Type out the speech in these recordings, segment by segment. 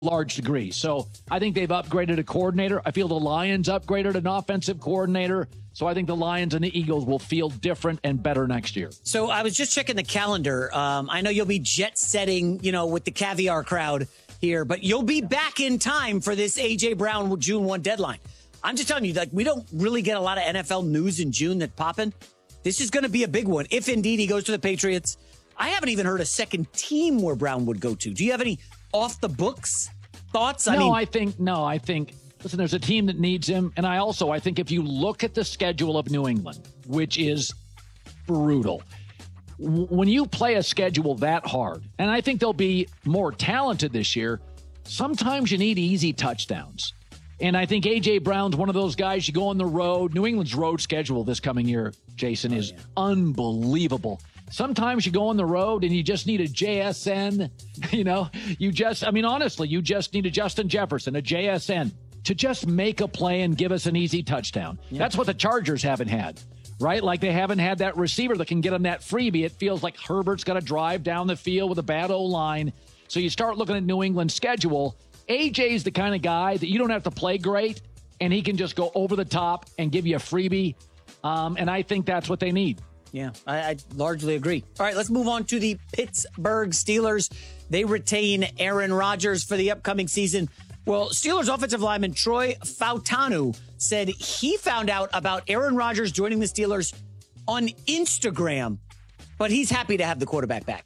large degree. So I think they've upgraded a coordinator. I feel the Lions upgraded an offensive coordinator. So I think the Lions and the Eagles will feel different and better next year. So I was just checking the calendar. I know you'll be jet setting, with the caviar crowd here, but you'll be back in time for this A.J. Brown June 1 deadline. I'm just telling you, we don't really get a lot of NFL news in June that's popping. This is going to be a big one. If indeed he goes to the Patriots, I haven't even heard a second team where Brown would go to. Do you have any off the books thoughts? I think, listen, there's a team that needs him. And I think if you look at the schedule of New England, which is brutal, when you play a schedule that hard, and I think they'll be more talented this year, sometimes you need easy touchdowns. And I think A.J. Brown's one of those guys. You go on the road. New England's road schedule this coming year, Jason, is unbelievable. Sometimes you go on the road and you just need a JSN. Honestly, you just need a Justin Jefferson, a JSN, to just make a play and give us an easy touchdown. Yeah. That's what the Chargers haven't had, right? Like they haven't had that receiver that can get them that freebie. It feels like Herbert's got to drive down the field with a bad O-line. So you start looking at New England's schedule. AJ's the kind of guy that you don't have to play great, and he can just go over the top and give you a freebie. And I think that's what they need. Yeah, I largely agree. All right, let's move on to the Pittsburgh Steelers. They retain Aaron Rodgers for the upcoming season. Well, Steelers offensive lineman Troy Fautanu said he found out about Aaron Rodgers joining the Steelers on Instagram, but he's happy to have the quarterback back.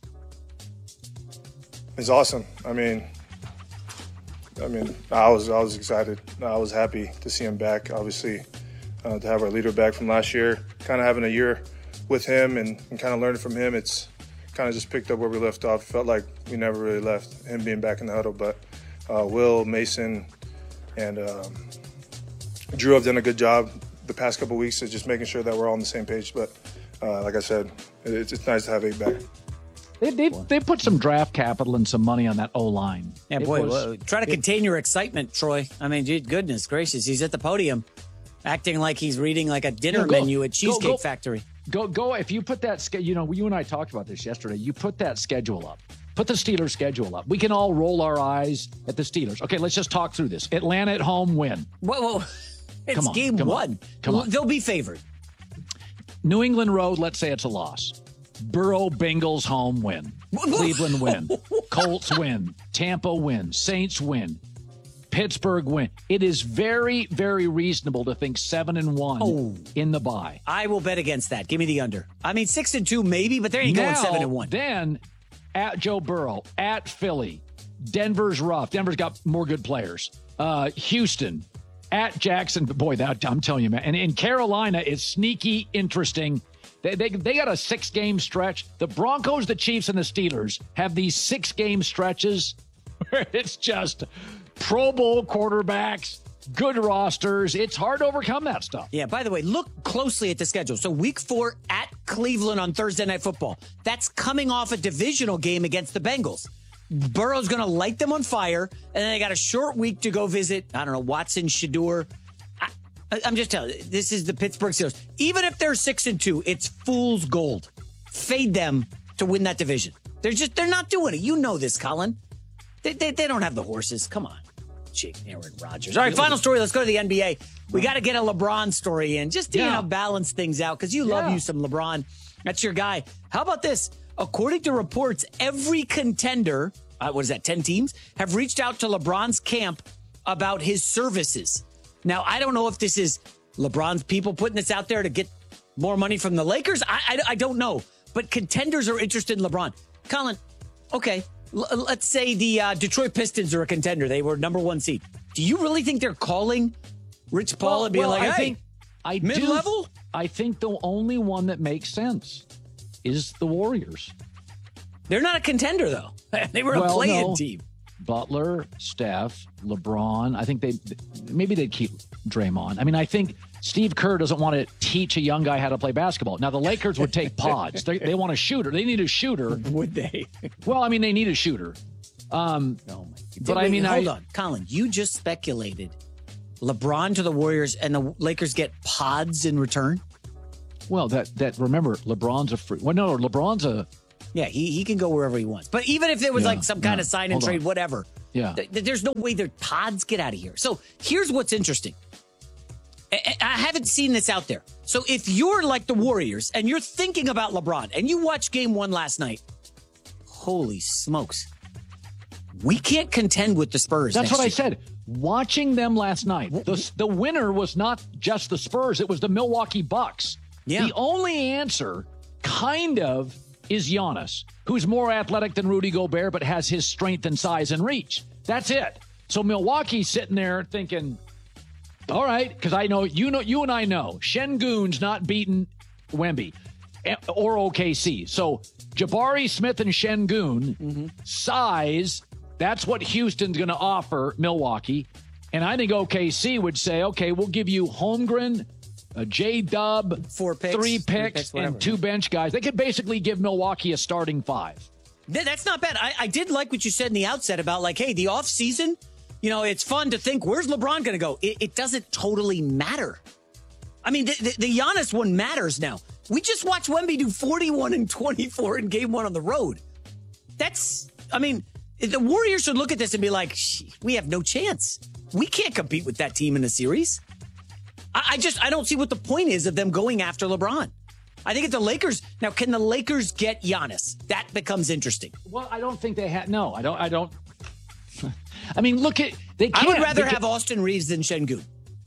It's awesome. I was excited. I was happy to see him back. Obviously, to have our leader back from last year, kind of having a year with him and kind of learning from him, it's kind of just picked up where we left off. Felt like we never really left, him being back in the huddle. But Will, Mason, and Drew have done a good job the past couple of weeks of just making sure that we're all on the same page. But like I said, it's nice to have Abe back. They put some draft capital and some money on that O-line. Yeah, try to contain your excitement, Troy. Goodness gracious, he's at the podium acting like he's reading like a dinner menu at Cheesecake Factory. Go. If you put that, you and I talked about this yesterday. You put that schedule up. Put the Steelers schedule up. We can all roll our eyes at the Steelers. Okay, let's just talk through this. Atlanta at home, win. Whoa. It's game one. Come on. They'll be favored. New England road, let's say it's a loss. Burrow, Bengals home, win. Cleveland win. Colts win. Tampa win. Saints win. Pittsburgh win. It is very, very reasonable to think 7-1 in the bye. I will bet against that. Give me the under. 6-2 maybe, but there ain't going 7-1. Then at Joe Burrow, at Philly, Denver's rough. Denver's got more good players. Houston, at Jackson. Boy, I'm telling you, man. And in Carolina, it's sneaky interesting. They got a 6-game stretch. The Broncos, the Chiefs, and the Steelers have these 6-game stretches where it's just Pro Bowl quarterbacks, good rosters. It's hard to overcome that stuff. Yeah, by the way, look closely at the schedule. So week 4 at Cleveland on Thursday Night Football. That's coming off a divisional game against the Bengals. Burrow's going to light them on fire, and then they got a short week to go visit, Watson, Shedeur. I'm just telling you, this is the Pittsburgh Steelers. Even if they're 6-2, it's fool's gold. Fade them to win that division. They're not doing it. You know this, Colin. They don't have the horses. Come on. Aaron Rodgers. All right, final story. Let's go to the NBA. We got to get a LeBron story in just to balance things out because you love you some LeBron. That's your guy. How about this? According to reports, every contender, 10 teams, have reached out to LeBron's camp about his services. Now, I don't know if this is LeBron's people putting this out there to get more money from the Lakers. I don't know. But contenders are interested in LeBron. Colin, okay, let's say the Detroit Pistons are a contender. They were number 1 seed. Do you really think they're calling Rich Paul and being mid-level? I think the only one that makes sense is the Warriors. They're not a contender, though. They were a play-in team. Butler, Steph, LeBron. I think they'd keep Draymond. I think Steve Kerr doesn't want to teach a young guy how to play basketball. Now, the Lakers would take pods. They want a shooter. They need a shooter. Would they? Well, they need a shooter. Hold on. Colin, you just speculated LeBron to the Warriors and the Lakers get pods in return? Well, remember, LeBron's a free. Well, no, LeBron's a. Yeah, he can go wherever he wants. But even if it was some kind of sign and trade, whatever. Yeah. There's no way their pods get out of here. So here's what's interesting. I haven't seen this out there. So if you're like the Warriors and you're thinking about LeBron and you watched game 1 last night, holy smokes. We can't contend with the Spurs. That's what year. I said. Watching them last night, the winner was not just the Spurs. It was the Milwaukee Bucks. Yeah. The only answer kind of is Giannis, who's more athletic than Rudy Gobert, but has his strength and size and reach. That's it. So Milwaukee's sitting there thinking, all right, because I know, you and I know, Şengün's not beating Wemby or OKC. So Jabari Smith and Şengün, size, that's what Houston's going to offer Milwaukee. And I think OKC would say, okay, we'll give you Holmgren, J-Dub, 4 picks, 3 picks, and 2 bench guys. They could basically give Milwaukee a starting 5. That's not bad. I did like what you said in the outset about, like, hey, the offseason, it's fun to think, where's LeBron going to go? It doesn't totally matter. I mean, the Giannis one matters now. We just watched Wemby do 41 and 24 in game 1 on the road. The Warriors should look at this and be like, we have no chance. We can't compete with that team in a series. I don't see what the point is of them going after LeBron. I think if the Lakers, now can the Lakers get Giannis? That becomes interesting. Well, I don't think they had, no, I don't. I mean, look at, they can't. I would rather have Austin Reeves than Şengün.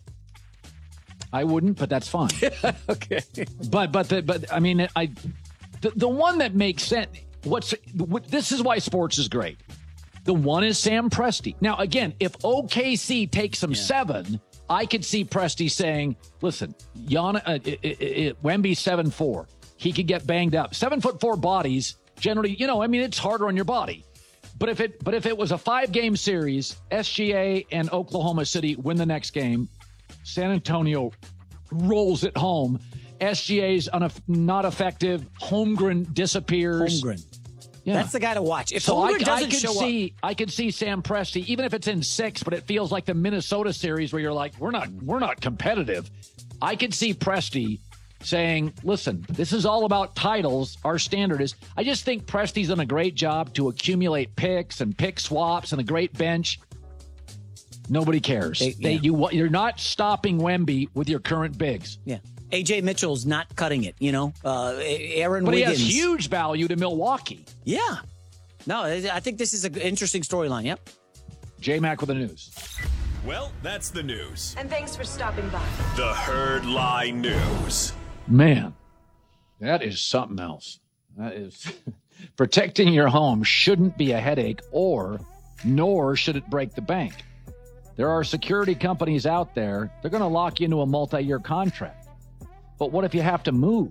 I wouldn't, but that's fine. Okay. But I mean, the one that makes sense, this is why sports is great. The one is Sam Presti. Now, again, if OKC takes him 7, I could see Presti saying, listen, Wemby's 7'4". He could get banged up. 7'4" bodies, generally, it's harder on your body. But if it was a 5-game series, SGA and Oklahoma City win the next game, San Antonio rolls it home, SGA's not effective, Holmgren disappears. Holmgren. Yeah. That's the guy to watch. If so Holmgren doesn't show up. I could see Sam Presti, even if it's in 6, but it feels like the Minnesota series where you're like, we're not competitive. I could see Presti saying, listen, this is all about titles. Our standard is, I just think Presti's done a great job to accumulate picks and pick swaps and a great bench. Nobody cares. You're not stopping Wemby with your current bigs. Yeah. AJ Mitchell's not cutting it, Aaron but Wiggins. He has huge value to Milwaukee. Yeah. No, I think this is an interesting storyline. Yep. J-Mac with the news. Well, that's the news. And thanks for stopping by. The Herd Lie News. Man, that is something else. That is protecting your home shouldn't be a headache, nor should it break the bank. There are security companies out there. They're going to lock you into a multi-year contract. But what if you have to move?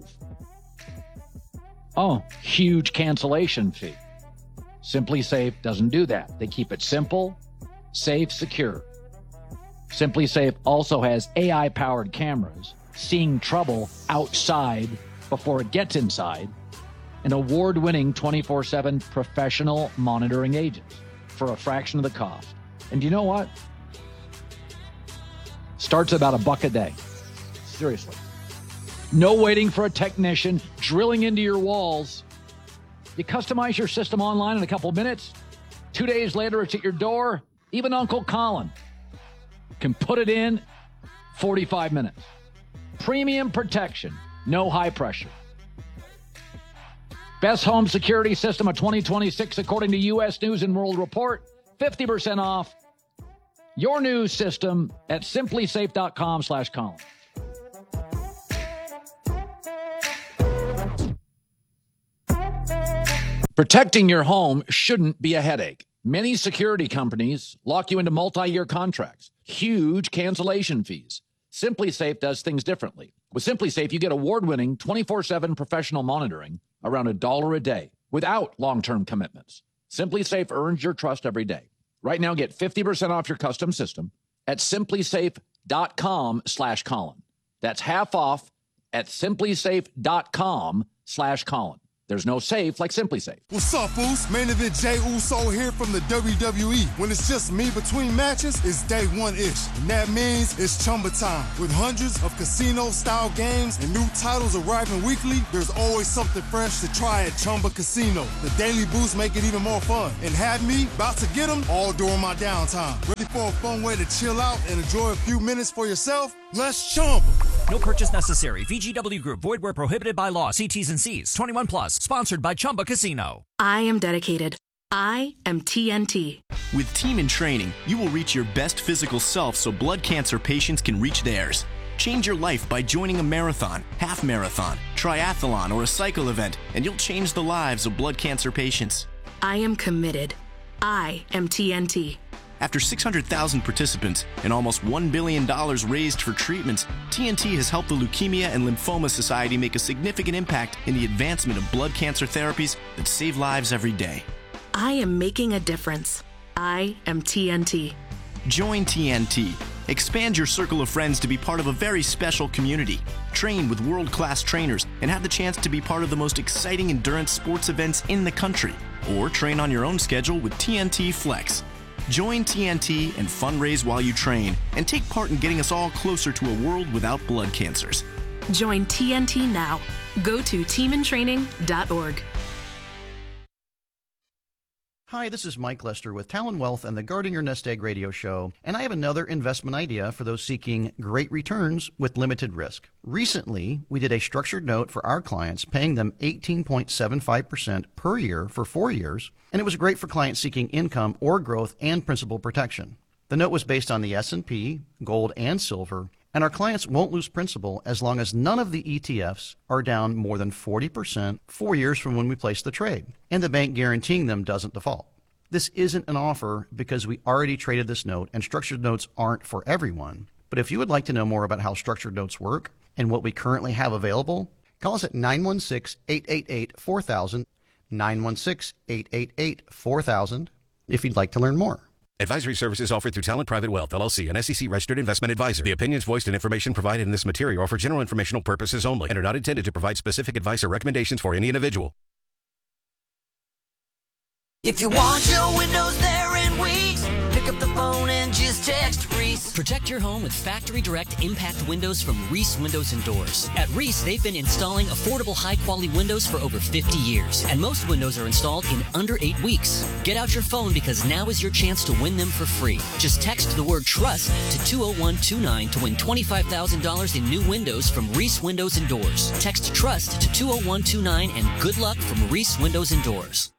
Oh, huge cancellation fee. Simply Safe doesn't do that. They keep it simple, safe, secure. Simply Safe also has AI-powered cameras seeing trouble outside before it gets inside, and award-winning 24/7 professional monitoring agents for a fraction of the cost. And you know what? Starts about $1 a day. Seriously. No waiting for a technician drilling into your walls. You customize your system online in a couple minutes. 2 days later, it's at your door. Even Uncle Colin can put it in 45 minutes. Premium protection, no high pressure. Best home security system of 2026, according to U.S. News and World Report. 50% off your new system at simplysafe.com/Colin. Protecting your home shouldn't be a headache. Many security companies lock you into multi-year contracts, huge cancellation fees. Simply Safe does things differently. With Simply Safe, you get award-winning 24/7 professional monitoring around $1 a day without long-term commitments. Simply Safe earns your trust every day. Right now, get 50% off your custom system at simplysafe.com/Colin. That's half off at simplysafe.com/Colin. There's no safe like Simply Safe. What's up, Boost? Main event Jey Uso here from the WWE. When it's just me between matches, it's day one-ish. And that means it's Chumba time. With hundreds of casino-style games and new titles arriving weekly, there's always something fresh to try at Chumba Casino. The Daily Boost make it even more fun. And have me about to get them all during my downtime. Ready for a fun way to chill out and enjoy a few minutes for yourself? Let's Chumba. No purchase necessary. VGW Group. Void where prohibited by law. See T's and C's. 21 plus. Sponsored by Chumba Casino. I am dedicated. I am TNT. With Team in Training, you will reach your best physical self so blood cancer patients can reach theirs. Change your life by joining a marathon, half marathon, triathlon, or a cycle event, and you'll change the lives of blood cancer patients. I am committed. I am TNT. After 600,000 participants and almost $1 billion raised for treatments, TNT has helped the Leukemia and Lymphoma Society make a significant impact in the advancement of blood cancer therapies that save lives every day. I am making a difference. I am TNT. Join TNT. Expand your circle of friends to be part of a very special community. Train with world-class trainers and have the chance to be part of the most exciting endurance sports events in the country. Or train on your own schedule with TNT Flex. Join TNT and fundraise while you train and take part in getting us all closer to a world without blood cancers. Join TNT now. Go to teamintraining.org. Hi, this is Mike Lester with Talon Wealth and the Guarding Your Nest Egg radio show, and I have another investment idea for those seeking great returns with limited risk. Recently, we did a structured note for our clients, paying them 18.75% per year for 4 years, and it was great for clients seeking income or growth and principal protection. The note was based on the S&P, gold, and silver, and our clients won't lose principal as long as none of the ETFs are down more than 40% 4 years from when we place the trade, and the bank guaranteeing them doesn't default. This isn't an offer because we already traded this note, and structured notes aren't for everyone. But if you would like to know more about how structured notes work and what we currently have available, call us at 916-888-4000, 916-888-4000, if you'd like to learn more. Advisory services offered through Talent Private Wealth, LLC, an SEC-registered investment advisor. The opinions voiced and information provided in this material are for general informational purposes only and are not intended to provide specific advice or recommendations for any individual. If you want your windows there in weeks, pick up the phone and just text Reese. Protect your home with Factory Direct Impact Windows from Reese Windows and Doors. At Reese, they've been installing affordable, high-quality windows for over 50 years, and most windows are installed in under 8 weeks. Get out your phone because now is your chance to win them for free. Just text the word TRUST to 20129 to win $25,000 in new windows from Reese Windows and Doors. Text TRUST to 20129 and good luck from Reese Windows and Doors.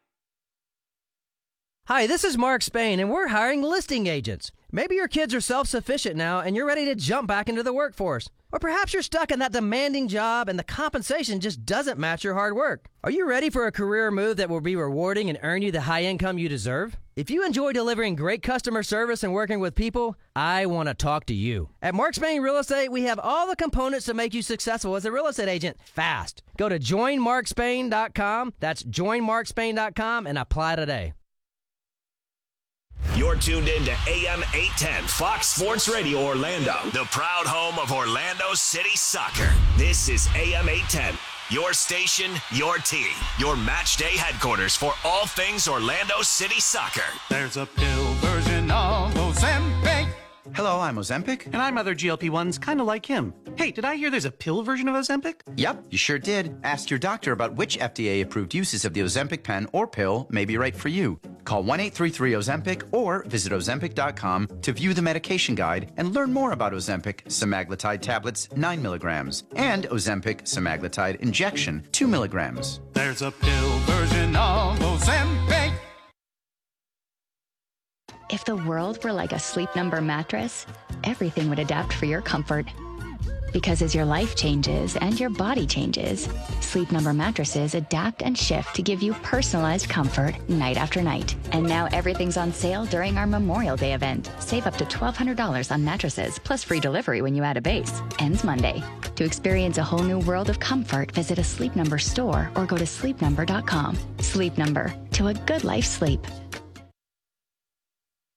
Hi, this is Mark Spain, and we're hiring listing agents. Maybe your kids are self-sufficient now and you're ready to jump back into the workforce. Or perhaps you're stuck in that demanding job and the compensation just doesn't match your hard work. Are you ready for a career move that will be rewarding and earn you the high income you deserve? If you enjoy delivering great customer service and working with people, I want to talk to you. At Mark Spain Real Estate, we have all the components to make you successful as a real estate agent fast. Go to joinmarkspain.com. That's joinmarkspain.com and apply today. You're tuned in to AM 810 Fox Sports Radio Orlando, the proud home of Orlando City Soccer. This is AM 810, your station, your team, your match day headquarters for all things Orlando City Soccer. There's a pill version of Ozempic. Hello, I'm Ozempic. And I'm other GLP-1s kind of like him. Hey, did I hear there's a pill version of Ozempic? Yep, you sure did. Ask your doctor about which FDA-approved uses of the Ozempic pen or pill may be right for you. Call 1-833-OZEMPIC or visit Ozempic.com to view the medication guide and learn more about Ozempic semaglutide tablets 9 milligrams and Ozempic semaglutide injection 2 milligrams. There's a pill version of Ozempic. If the world were like a Sleep Number mattress, everything would adapt for your comfort. Because as your life changes and your body changes, Sleep Number mattresses adapt and shift to give you personalized comfort night after night. And now everything's on sale during our Memorial Day event. Save up to $1,200 on mattresses, plus free delivery when you add a base. Ends Monday. To experience a whole new world of comfort, visit a Sleep Number store or go to sleepnumber.com. Sleep Number, to a good life sleep.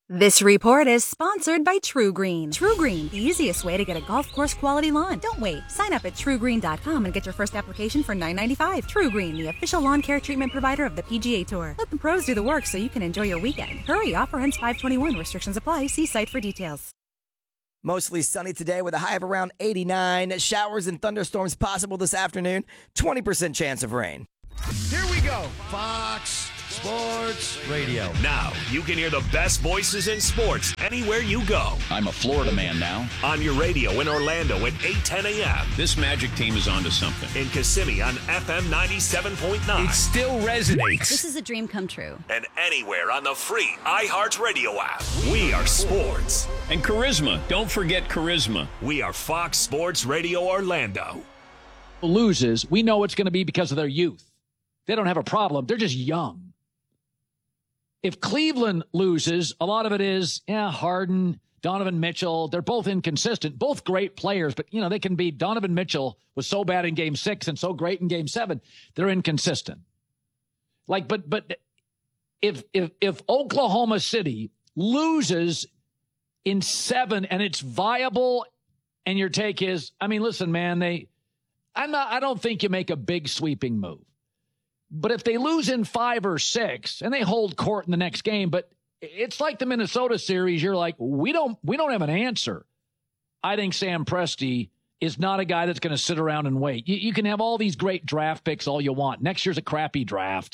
This report is sponsored by True Green. True Green, the easiest way to get a golf course quality lawn. Don't wait. Sign up at truegreen.com and get your first application for $9.95. True Green, the official lawn care treatment provider of the PGA Tour. Let the pros do the work so you can enjoy your weekend. Hurry, offer ends 5/21. Restrictions apply. See site for details. Mostly sunny today with a high of around 89. Showers and thunderstorms possible this afternoon. 20% chance of rain. Here we go. Fox Sports Radio. Now you can hear the best voices in sports anywhere you go. I'm a Florida man now. On your radio in Orlando at 8:10 a.m. This Magic team is onto something. In Kissimmee on FM 97.9. It still resonates. This is a dream come true. And anywhere on the free iHeartRadio app. We are sports. And charisma. Don't forget charisma. We are Fox Sports Radio Orlando. Loses, we know it's going to be because of their youth. They don't have a problem. They're just young. If Cleveland loses, a lot of it is, Harden, Donovan Mitchell. They're both inconsistent, both great players, but, they can be. Donovan Mitchell was so bad in Game 6 and so great in Game 7. They're inconsistent. But if Oklahoma City loses in 7 and it's viable, and your take is, listen, man, I don't think you make a big sweeping move. But if they lose in 5 or 6 and they hold court in the next game, but it's like the Minnesota series, you're like, we don't have an answer. I think Sam Presti is not a guy that's going to sit around and wait. You can have all these great draft picks all you want. Next year's a crappy draft.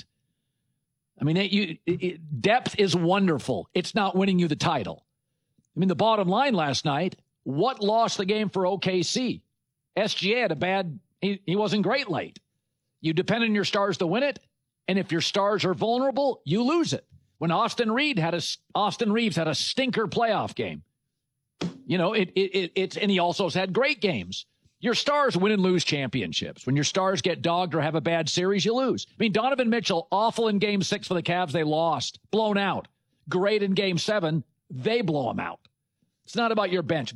Depth is wonderful. It's not winning you the title. The bottom line last night, what lost the game for OKC? SGA had a bad, he wasn't great late. You depend on your stars to win it, and if your stars are vulnerable, you lose it. When Austin Reeves had a stinker playoff game, and he also has had great games. Your stars win and lose championships. When your stars get dogged or have a bad series, you lose. Donovan Mitchell, awful in Game 6 for the Cavs, they lost, blown out. Great in Game 7, they blow him out. It's not about your bench.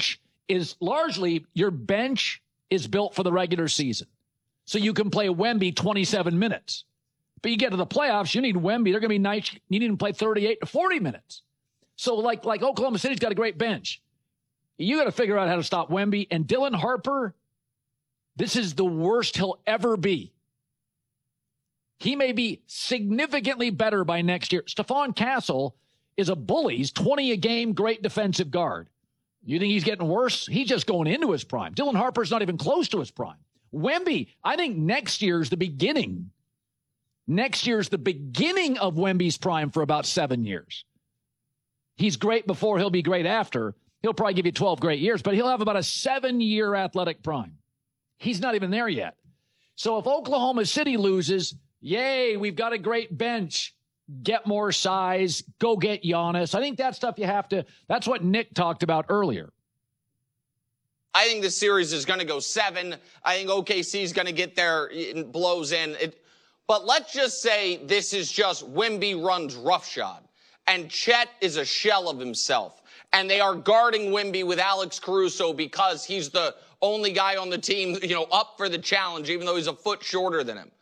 Your bench is built for the regular season. So you can play Wemby 27 minutes. But you get to the playoffs, you need Wemby. They're going to be nice. You need him to play 38 to 40 minutes. So like Oklahoma City's got a great bench. You got to figure out how to stop Wemby. And Dylan Harper, this is the worst he'll ever be. He may be significantly better by next year. Stephon Castle is a bully. He's 20 a game, great defensive guard. You think he's getting worse? He's just going into his prime. Dylan Harper's not even close to his prime. Wemby, I think next year's the beginning. Next year's the beginning of Wemby's prime for about 7 years. He's great before, he'll be great after. He'll probably give you 12 great years, but he'll have about a 7-year athletic prime. He's not even there yet. So if Oklahoma City loses, yay, we've got a great bench. Get more size. Go get Giannis. I think that's stuff you have to. That's what Nick talked about earlier. I think the series is going to go 7. I think OKC is going to get their blows in. But let's just say this is just Wemby runs roughshod. And Chet is a shell of himself. And they are guarding Wemby with Alex Caruso because he's the only guy on the team, up for the challenge, even though he's a foot shorter than him.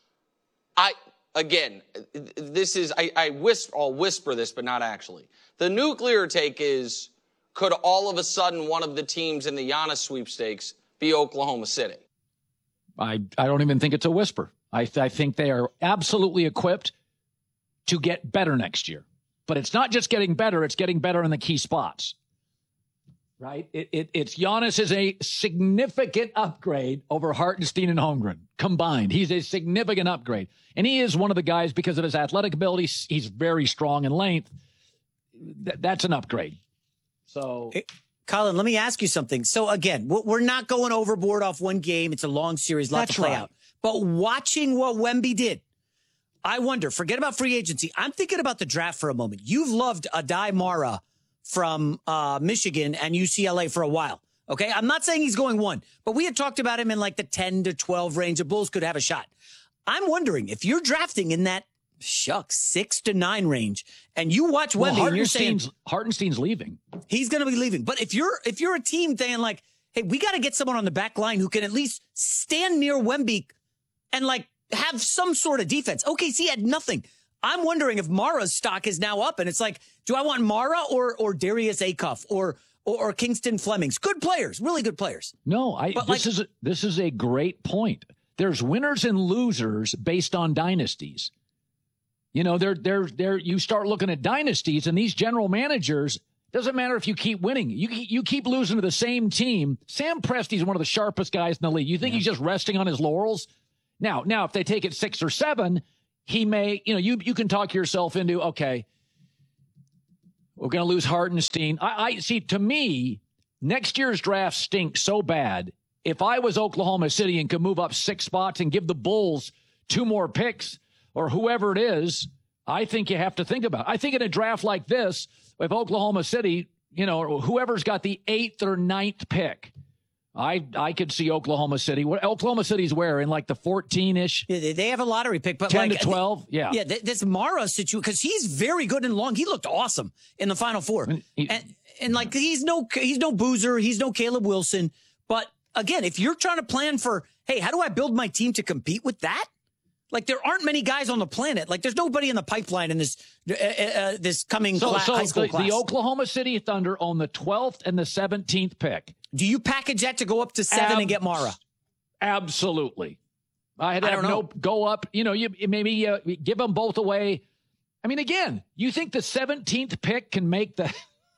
I'll whisper this, but not actually. The nuclear take is, could all of a sudden one of the teams in the Giannis sweepstakes be Oklahoma City? I don't even think it's a whisper. I think they are absolutely equipped to get better next year. But it's not just getting better, it's getting better in the key spots. Right? It's Giannis is a significant upgrade over Hartenstein and Holmgren combined. He's a significant upgrade. And he is one of the guys, because of his athletic ability, he's very strong in length. That's an upgrade. So, Colin, let me ask you something. So, again, we're not going overboard off one game. It's a long series, lot to play out. But watching what Wemby did, I wonder, forget about free agency. I'm thinking about the draft for a moment. You've loved Adai Mara from Michigan and UCLA for a while. Okay, I'm not saying he's going 1, but we had talked about him in like the 10 to 12 range. The Bulls could have a shot. I'm wondering if you're drafting in that 6 to 9 range, and you watch Wemby, and you're saying Hartenstein's leaving. He's going to be leaving. But if you're a team saying like, hey, we got to get someone on the back line who can at least stand near Wemby and like have some sort of defense. OKC had nothing. I'm wondering if Mara's stock is now up, and it's like, do I want Mara or Darius Acuff or Kingston Flemings? Good players, really good players. No, this is a great point. There's winners and losers based on dynasties. You know, you start looking at dynasties, and these general managers, doesn't matter if you keep winning. You keep losing to the same team. Sam Presti's one of the sharpest guys in the league. You think he's just resting on his laurels? Now, if they take it 6 or 7, he may, you can talk yourself into, okay, we're going to lose Hartenstein. I see, to me, next year's draft stinks so bad. If I was Oklahoma City and could move up 6 spots and give the Bulls 2 more picks or whoever it is, I think you have to think about it. I think in a draft like this, if Oklahoma City, whoever's got the 8th or 9th pick, I could see Oklahoma City. Oklahoma City's where? In like the 14-ish? Yeah, they have a lottery pick, but 10 to 12? Yeah. Yeah, this Mara situation, because he's very good and long. He looked awesome in the Final Four. And like, he's no Boozer. He's no Caleb Wilson. But again, if you're trying to plan for, hey, how do I build my team to compete with that? Like, there aren't many guys on the planet. Like, there's nobody in the pipeline in this coming high school class. The Oklahoma City Thunder own the 12th and the 17th pick. Do you package that to go up to 7 and get Mara? Absolutely. I don't know. Go up. You maybe give them both away. I mean, again, you think the 17th pick can make the?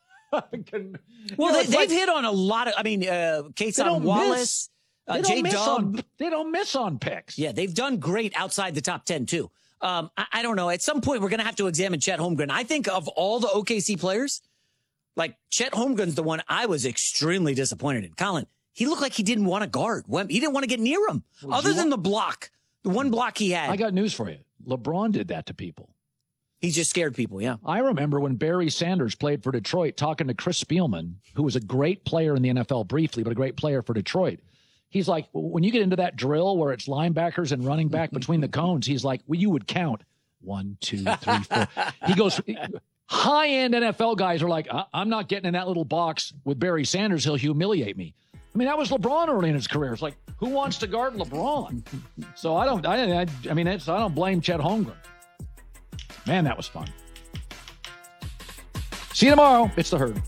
They've hit on a lot of. I mean, Kason Wallace. They don't miss on picks. Yeah, they've done great outside the top 10, too. I don't know. At some point, we're going to have to examine Chet Holmgren. I think of all the OKC players, like, Chet Holmgren's the one I was extremely disappointed in. Colin, he looked like he didn't want to guard. He didn't want to get near him. Other than the one block he had. I got news for you. LeBron did that to people. He just scared people, yeah. I remember when Barry Sanders played for Detroit, talking to Chris Spielman, who was a great player in the NFL briefly, but a great player for Detroit. He's like, when you get into that drill where it's linebackers and running back between the cones, he's like, you would count 1, 2, 3, 4. He goes, high-end NFL guys are like, I'm not getting in that little box with Barry Sanders. He'll humiliate me. I mean, that was LeBron early in his career. It's like, who wants to guard LeBron? So I don't blame Chet Holmgren. Man, that was fun. See you tomorrow. It's The Herd.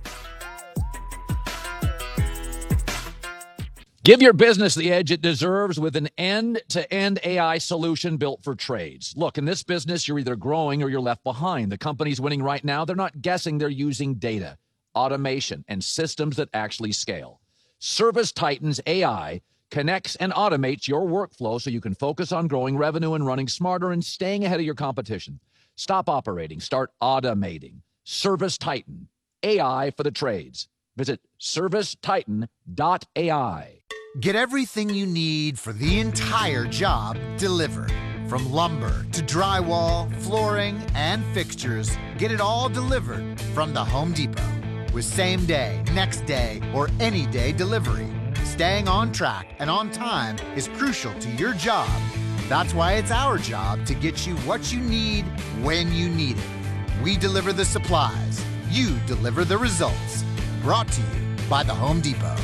Give your business the edge it deserves with an end-to-end AI solution built for trades. Look, in this business, you're either growing or you're left behind. The companies winning right now, they're not guessing. They're using data, automation, and systems that actually scale. ServiceTitan's AI connects and automates your workflow so you can focus on growing revenue and running smarter and staying ahead of your competition. Stop operating. Start automating. ServiceTitan, AI for the trades. Visit servicetitan.ai. Get everything you need for the entire job delivered. From lumber to drywall, flooring, and fixtures, get it all delivered from the Home Depot. With same day, next day, or any day delivery. Staying on track and on time is crucial to your job. That's why it's our job to get you what you need when you need it. We deliver the supplies. You deliver the results. Brought to you by the Home Depot.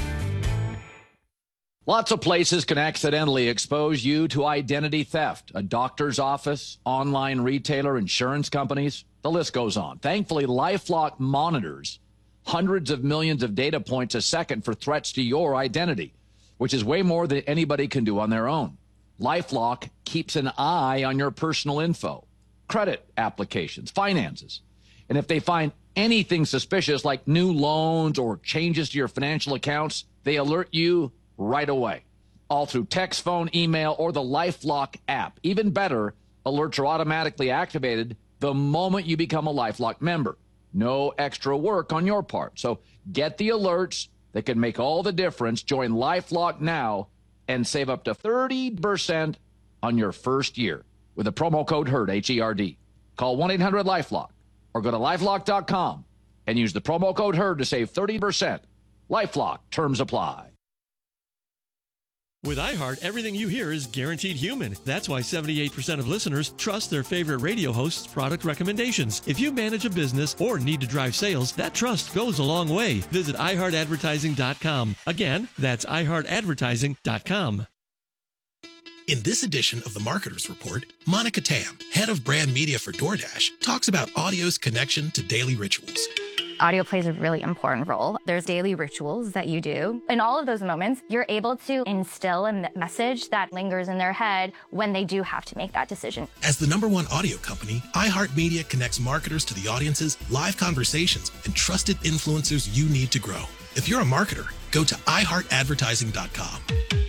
Lots of places can accidentally expose you to identity theft. A doctor's office, online retailer, insurance companies, the list goes on. Thankfully, LifeLock monitors hundreds of millions of data points a second for threats to your identity, which is way more than anybody can do on their own. LifeLock keeps an eye on your personal info, credit applications, finances. And if they find anything suspicious like new loans or changes to your financial accounts, they alert you right away, all through text, phone, email, or the LifeLock app. Even better, alerts are automatically activated the moment you become a LifeLock member. No extra work on your part. So get the alerts that can make all the difference. Join LifeLock now and save up to 30% on your first year with the promo code HERD, H-E-R-D. Call 1-800-LifeLock or go to LifeLock.com and use the promo code HERD to save 30%. LifeLock. Terms apply. With iHeart, everything you hear is guaranteed human. That's why 78% of listeners trust their favorite radio host's product recommendations. If you manage a business or need to drive sales, that trust goes a long way. Visit iHeartAdvertising.com. Again, that's iHeartAdvertising.com. In this edition of the Marketer's Report, Monica Tam, head of brand media for DoorDash, talks about audio's connection to daily rituals. Audio plays a really important role. There's daily rituals that you do. In all of those moments, you're able to instill a message that lingers in their head when they do have to make that decision. As the #1 audio company, iHeartMedia connects marketers to the audiences, live conversations, and trusted influencers you need to grow. If you're a marketer, go to iHeartAdvertising.com.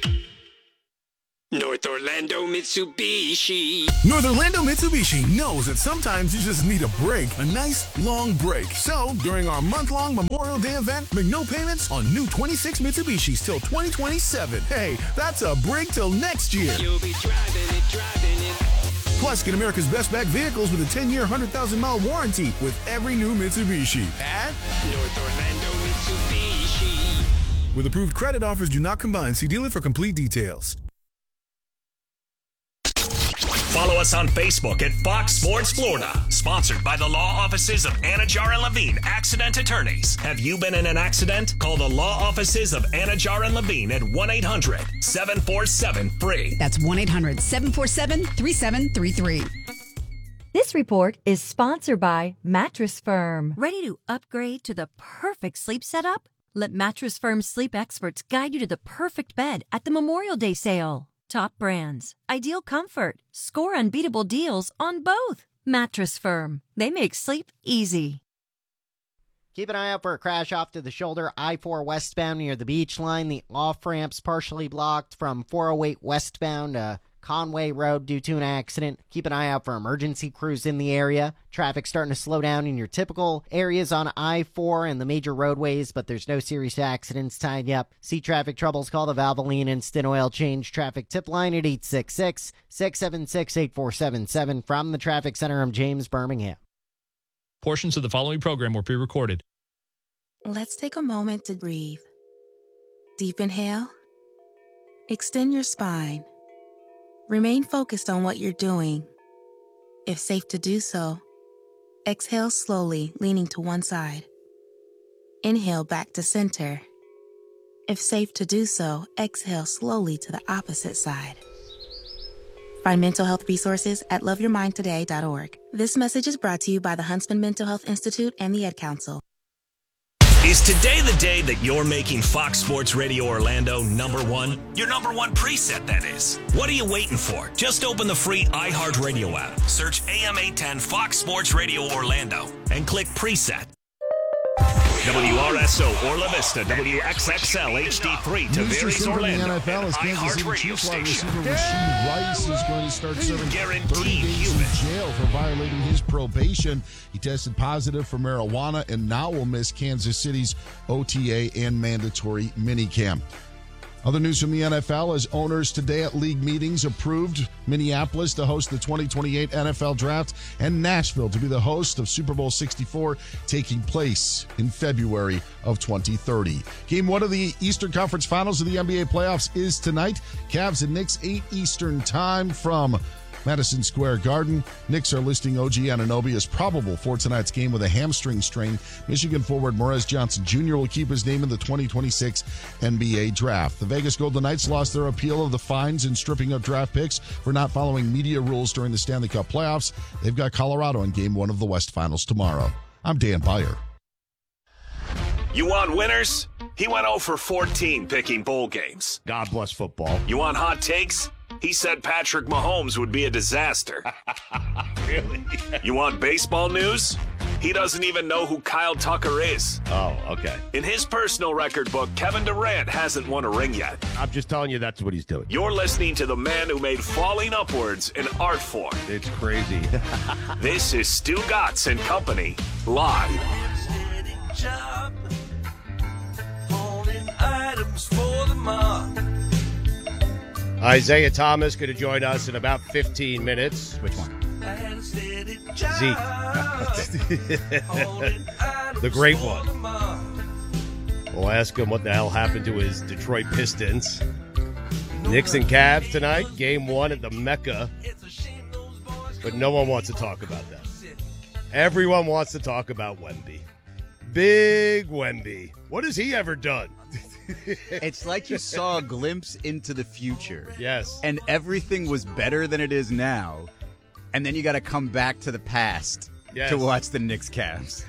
North Orlando Mitsubishi. North Orlando Mitsubishi knows that sometimes you just need a break, a nice long break. So, during our month-long Memorial Day event, make no payments on new 26 Mitsubishis till 2027. Hey, that's a break till next year. You'll be driving it. Plus, get America's best back vehicles with a 10-year, 100,000-mile warranty with every new Mitsubishi at North Orlando Mitsubishi. With approved credit offers do not combine. See dealer for complete details. Follow us on Facebook at Fox Sports Florida. Sponsored by the law offices of Anajar and Levine, accident attorneys. Have you been in an accident? Call the law offices of Anajar and Levine at 1-800-747-FREE. That's 1-800-747-3733. This report is sponsored by Mattress Firm. Ready to upgrade to the perfect sleep setup? Let Mattress Firm's sleep experts guide you to the perfect bed at the Memorial Day sale. Top brands, ideal comfort, score unbeatable deals on both. Mattress Firm. They make sleep easy. Keep an eye out for a crash off to the shoulder, I-4 westbound near the beach line. The off-ramp's partially blocked from 408 westbound to Conway Road due to an accident. Keep an eye out for emergency crews in the area. Traffic starting to slow down in your typical areas on I-4 and the major roadways, but there's no serious accidents tied up. See traffic troubles, call the Valvoline Instant Oil Change Traffic Tip Line at 866-676-8477. From the Traffic Center, I'm James Birmingham. Portions of the following program were pre-recorded. Let's take a moment to breathe. Deep inhale. Extend your spine. Remain focused on what you're doing. If safe to do so, exhale slowly, leaning to one side. Inhale back to center. If safe to do so, exhale slowly to the opposite side. Find mental health resources at loveyourmindtoday.org. This message is brought to you by the Huntsman Mental Health Institute and the Ad Council. Is today the day that you're making Fox Sports Radio Orlando #1? Your #1 preset, that is. What are you waiting for? Just open the free iHeartRadio app, search AM 810 Fox Sports Radio Orlando, and click preset. WRSO Orla Vista, WXXL HD3 Tavares Orlando. The NFL is Kansas City Chiefs wide receiver Rashee Rice is going to start serving 30 days in jail for violating his probation. He tested positive for marijuana and now will miss Kansas City's OTA and mandatory minicamp. Other news from the NFL as owners today at league meetings approved Minneapolis to host the 2028 NFL Draft and Nashville to be the host of Super Bowl 64 taking place in February of 2030. Game 1 of the Eastern Conference Finals of the NBA playoffs is tonight. Cavs and Knicks 8 Eastern time from Madison Square Garden. Knicks are listing OG Anunoby as probable for tonight's game with a hamstring strain. Michigan forward Morez Johnson Jr. will keep his name in the 2026 NBA Draft. The Vegas Golden Knights lost their appeal of the fines and stripping of draft picks for not following media rules during the Stanley Cup playoffs. They've got Colorado in Game 1 of the West Finals tomorrow. I'm Dan Beyer. You want winners? He went 0 for 14 picking bowl games. God bless football. You want hot takes? He said Patrick Mahomes would be a disaster. Really? You want baseball news? He doesn't even know who Kyle Tucker is. Oh, okay. In his personal record book, Kevin Durant hasn't won a ring yet. I'm just telling you that's what he's doing. You're listening to the man who made falling upwards an art form. It's crazy. This is Stu Gatz and Company, live. Isaiah Thomas going to join us in about 15 minutes. Which one? Zeke. The great one. We'll ask him what the hell happened to his Detroit Pistons. Knicks and Cavs tonight. Game 1 at the Mecca. But no one wants to talk about that. Everyone wants to talk about Wemby. Big Wemby. What has he ever done? It's like you saw a glimpse into the future. Yes. And everything was better than it is now. And then you got to come back to the past to watch the Knicks Cavs.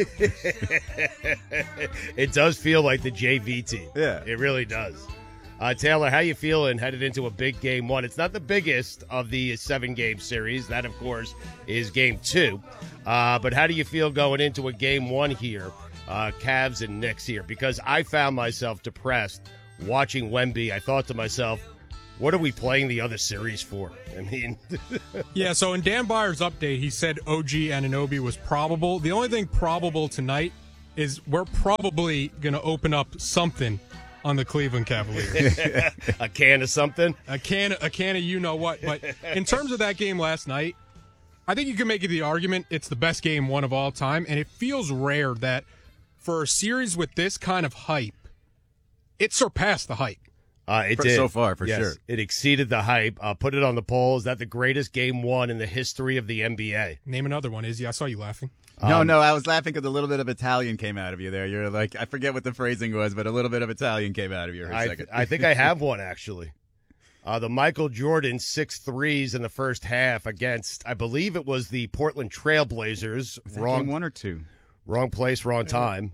It does feel like the JV team. Yeah. It really does. Taylor, how you feeling headed into a big game one? It's not the biggest of the 7-game series. That, of course, is game 2. But how do you feel going into a game one here, Cavs and Knicks here? Because I found myself depressed watching Wemby. I thought to myself, what are we playing the other series for? I mean, yeah, so in Dan Byers' update, he said OG Anunoby was probable. The only thing probable tonight is we're probably going to open up something on the Cleveland Cavaliers. A can of something? A can of you-know-what. But in terms of that game last night, I think you can make the argument it's the best game one of all time, and it feels rare that for a series with this kind of hype, it surpassed the hype. It did. So far, for yes, sure. It exceeded the hype. Put it on the poll. Is that the greatest game one in the history of the NBA? Name another one, Izzy. I saw you laughing. No, I was laughing because a little bit of Italian came out of you there. You're like, I forget what the phrasing was, but a little bit of Italian came out of you for a second. I think I have one, actually. The Michael Jordan 6 threes in the first half against, I believe it was the Portland Trailblazers. Wrong game 1 or 2? Wrong place, wrong time.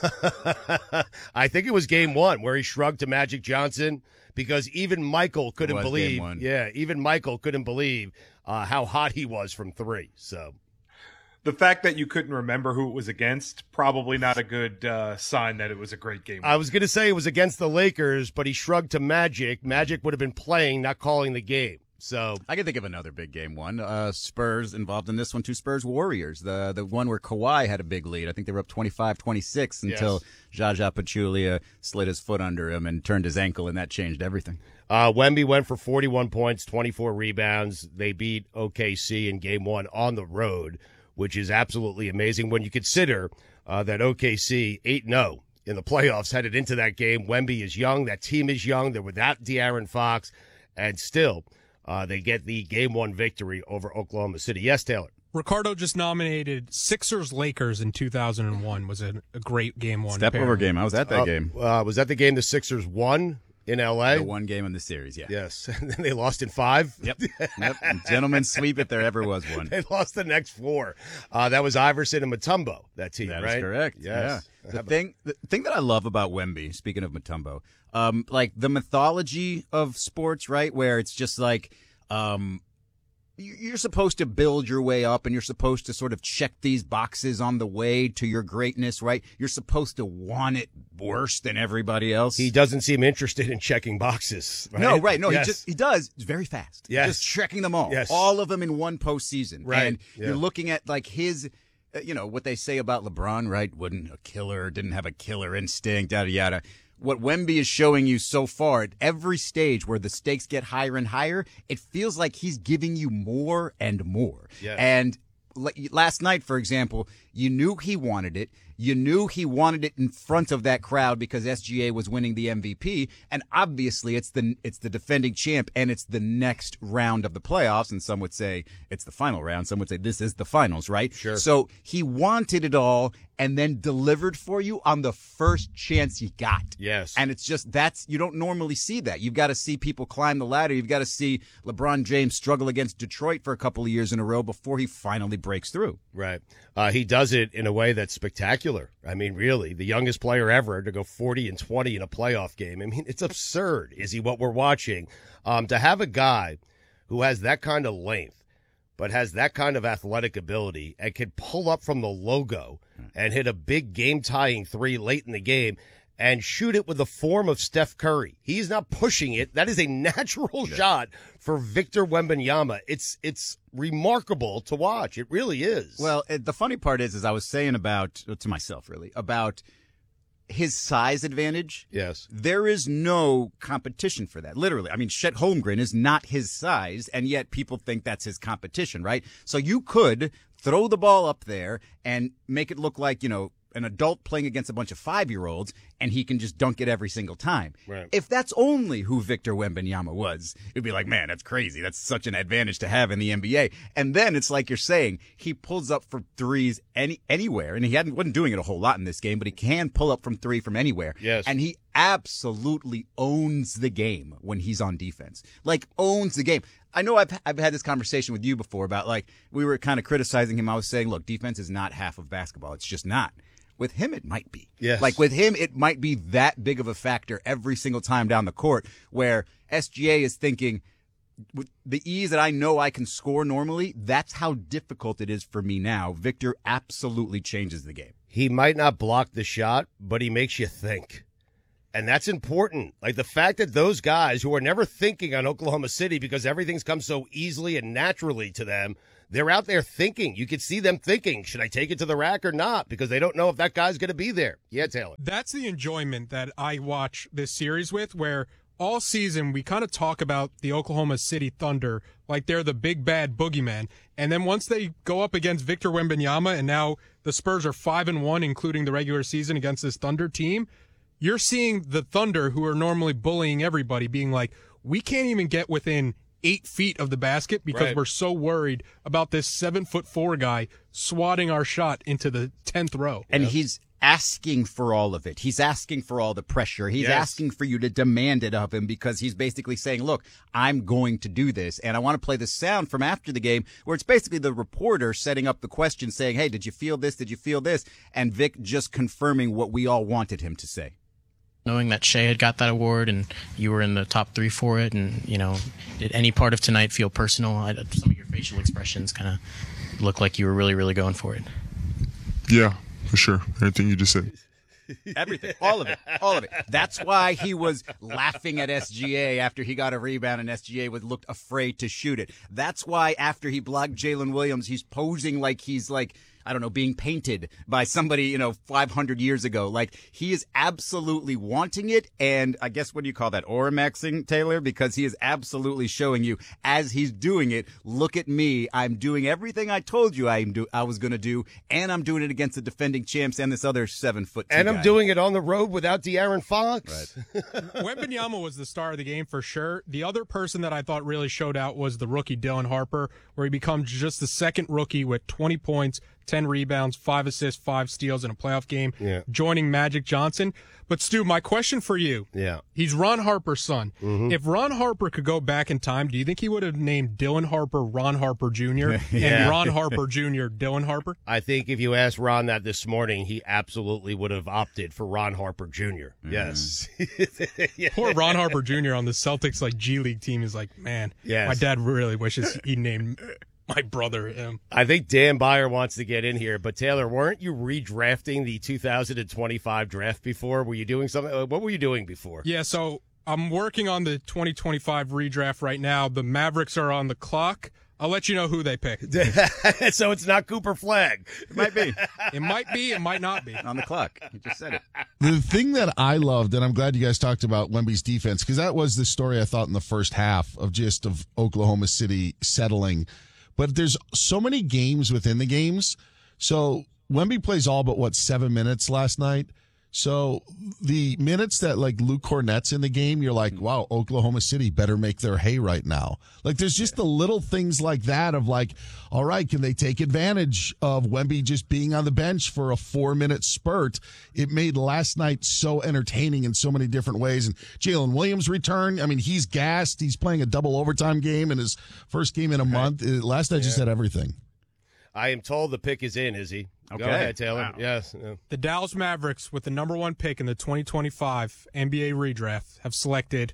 I think it was game 1 where he shrugged to Magic Johnson because even Michael couldn't believe. Game 1. Yeah, even Michael couldn't believe how hot he was from 3. So the fact that you couldn't remember who it was against, probably not a good sign that it was a great game. I was going to say it was against the Lakers, but he shrugged to Magic. Magic would have been playing, not calling the game. So I can think of another big game one. Spurs involved in this one too. Spurs Warriors, the one where Kawhi had a big lead. I think they were up 25-26 until Jaja Pachulia slid his foot under him and turned his ankle, and that changed everything. Wemby went for 41 points, 24 rebounds. They beat OKC in game 1 on the road, which is absolutely amazing when you consider that OKC 8-0 in the playoffs headed into that game. Wemby is young. That team is young. They're without De'Aaron Fox, and still they get the game 1 victory over Oklahoma City. Yes, Taylor. Ricardo just nominated Sixers-Lakers in 2001. Was a great game 1. Step over game. I was at that game. Was that the game the Sixers won in L.A.? The one game in the series, yeah. Yes. And then they lost in 5? Yep. Gentlemen's sweep if there ever was one. They lost the next 4. That was Iverson and Mutombo, that team, that right? That is correct. Yes. Yeah. The thing that I love about Wemby, speaking of Mutombo, like the mythology of sports, right, where it's just like you're supposed to build your way up and you're supposed to sort of check these boxes on the way to your greatness, right? You're supposed to want it worse than everybody else. He doesn't seem interested in checking boxes, right? No, right. No, yes. he does. It's very fast. Yes. Just checking them all. Yes. All of them in one postseason. Right. And you're looking at like his, what they say about LeBron, right? Didn't have a killer instinct, yada, yada. What Wemby is showing you so far at every stage where the stakes get higher and higher, it feels like he's giving you more and more. Yeah. And last night, for example, you knew he wanted it. You knew he wanted it in front of that crowd because SGA was winning the MVP, and obviously it's the defending champ, and it's the next round of the playoffs, and some would say it's the final round. Some would say this is the finals, right? Sure. So he wanted it all and then delivered for you on the first chance he got. Yes. And it's just you don't normally see that. You've got to see people climb the ladder. You've got to see LeBron James struggle against Detroit for a couple of years in a row before he finally breaks through. Right. He does it in a way that's spectacular. I mean, really, the youngest player ever to go 40-20 in a playoff game. I mean, it's absurd, Izzy, what we're watching. To have a guy who has that kind of length, but has that kind of athletic ability and can pull up from the logo and hit a big game-tying 3 late in the game and shoot it with the form of Steph Curry. He's not pushing it. That is a natural shot for Victor Wembanyama. It's remarkable to watch. It really is. Well, the funny part is I was saying to myself, about his size advantage. Yes. There is no competition for that. Literally. I mean, Chet Holmgren is not his size, and yet people think that's his competition, right? So you could throw the ball up there and make it look like, an adult playing against a bunch of 5-year-olds, and he can just dunk it every single time. Right. If that's only who Victor Wembanyama was, it'd be like, man, that's crazy. That's such an advantage to have in the NBA. And then it's like you're saying, he pulls up for threes anywhere, and he wasn't doing it a whole lot in this game, but he can pull up from three from anywhere. Yes. And he absolutely owns the game when he's on defense. Like, owns the game. I know I've had this conversation with you before about, like, we were kind of criticizing him. I was saying, look, defense is not half of basketball. It's just not. With him, it might be. Yes. Like, with him, it might be that big of a factor every single time down the court, where SGA is thinking, with the ease that I know I can score normally, that's how difficult it is for me now. Victor absolutely changes the game. He might not block the shot, but he makes you think. And that's important. Like, the fact that those guys who are never thinking on Oklahoma City because everything's come so easily and naturally to them, they're out there thinking. You can see them thinking, should I take it to the rack or not? Because they don't know if that guy's going to be there. Yeah, Taylor. That's the enjoyment that I watch this series with, where all season we kind of talk about the Oklahoma City Thunder like they're the big bad boogeyman. And then once they go up against Victor Wembanyama, and now the Spurs are 5-1, including the regular season against this Thunder team, you're seeing the Thunder, who are normally bullying everybody, being like, we can't even get within 8 feet of the basket because we're so worried about this 7'4" guy swatting our shot into the 10th row. And he's asking for all of it. He's asking for all the pressure. He's asking for you to demand it of him, because he's basically saying, look, I'm going to do this. And I want to play the sound from after the game where it's basically the reporter setting up the question saying, hey, did you feel this? Did you feel this? And Vic just confirming what we all wanted him to say. Knowing that Shea had got that award and you were in the top 3 for it, and, you know, did any part of tonight feel personal? Some of your facial expressions kind of look like you were really, really going for it. Yeah, for sure. Everything you just said. Everything. All of it. That's why he was laughing at SGA after he got a rebound and SGA looked afraid to shoot it. That's why after he blocked Jalen Williams, he's posing like he's like, I don't know, being painted by somebody, 500 years ago. Like, he is absolutely wanting it. And I guess, what do you call that? Aura-maxing, Taylor? Because he is absolutely showing you as he's doing it, look at me. I'm doing everything I told you I was going to do. And I'm doing it against the defending champs and this other 7'2" And I'm doing it on the road without De'Aaron Fox. Right. Wembanyama was the star of the game for sure. The other person that I thought really showed out was the rookie Dylan Harper, where he becomes just the second rookie with 20 points, 10 rebounds, 5 assists, 5 steals in a playoff game, joining Magic Johnson. But, Stu, my question for you. Yeah. He's Ron Harper's son. Mm-hmm. If Ron Harper could go back in time, do you think he would have named Dylan Harper Ron Harper Jr. and Ron Harper Jr. Dylan Harper? I think if you asked Ron that this morning, he absolutely would have opted for Ron Harper Jr. Yes. Poor Ron Harper Jr. on the Celtics G League team is like, man, my dad really wishes he named my brother him. I think Dan Byer wants to get in here, but Taylor, weren't you redrafting the 2025 draft before? Were you doing something? What were you doing before? Yeah, so I'm working on the 2025 redraft right now. The Mavericks are on the clock. I'll let you know who they pick. So it's not Cooper Flagg. It might be. It might be. It might not be. On the clock. You just said it. The thing that I loved, and I'm glad you guys talked about Wemby's defense, because that was the story I thought in the first half of Oklahoma City settling. But there's so many games within the games. So Wemby plays all but 7 minutes last night. So the minutes that Luke Cornett's in the game, you're like, wow, Oklahoma City better make their hay right now. There's just the little things like that of all right, can they take advantage of Wemby just being on the bench for a 4-minute spurt? It made last night so entertaining in so many different ways. And Jalen Williams' return, I mean, he's gassed. He's playing a double overtime game in his first game in a month. Last night just had everything. I am told the pick is in, is he? Okay. Go ahead, Taylor. Wow. Yes. The Dallas Mavericks, with the number 1 pick in the 2025 NBA redraft, have selected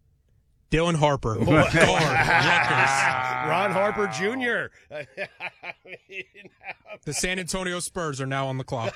Dylan Harper. Guard, Ron Harper Jr. The San Antonio Spurs are now on the clock.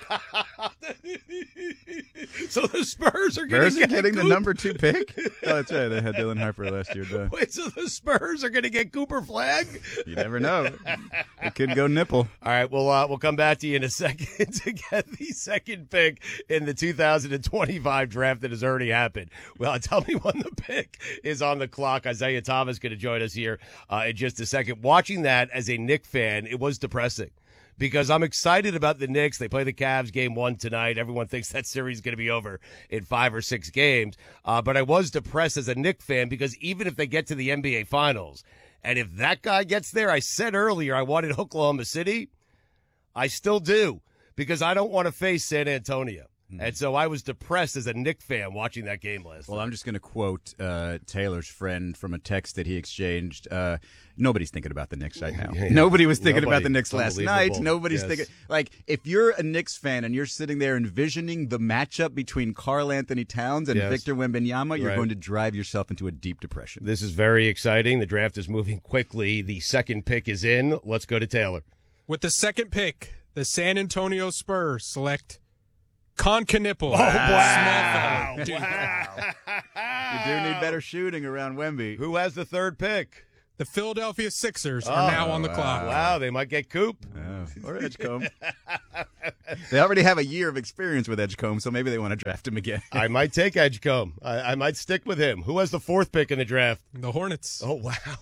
So the Spurs are getting the number 2 pick? Oh, that's right. They had Dylan Harper last year, though. Wait, so the Spurs are going to get Cooper Flagg? You never know. It could go nipple. All right, we'll come back to you in a second to get the second pick in the 2025 draft that has already happened. Well, tell me when the pick is on the clock. Isaiah Thomas going to join us here in just a second. Watching that as a Knicks fan, it was depressing. because I'm excited about the Knicks. They play the Cavs game 1 tonight. Everyone thinks that series is going to be over in 5 or 6 games. But I was depressed as a Knicks fan because even if they get to the NBA Finals, and if that guy gets there, I said earlier I wanted Oklahoma City. I still do, because I don't want to face San Antonio. And so I was depressed as a Knicks fan watching that game last night. Well, I'm just going to quote Taylor's friend from a text that he exchanged. Nobody's thinking about the Knicks right now. Nobody was thinking about the Knicks last night. Nobody's thinking. Like, if you're a Knicks fan and you're sitting there envisioning the matchup between Karl Anthony Towns and Victor Wembanyama, you're going to drive yourself into a deep depression. This is very exciting. The draft is moving quickly. The second pick is in. Let's go to Taylor. With the second pick, the San Antonio Spurs select Con Knipple. Oh, wow. You do need better shooting around Wemby. Who has the third pick? The Philadelphia Sixers are now on the clock. Wow, they might get Coop. Or Edgecombe. They already have a year of experience with Edgecombe, so maybe they want to draft him again. I might take Edgecombe. I might stick with him. Who has the fourth pick in the draft? The Hornets. Oh,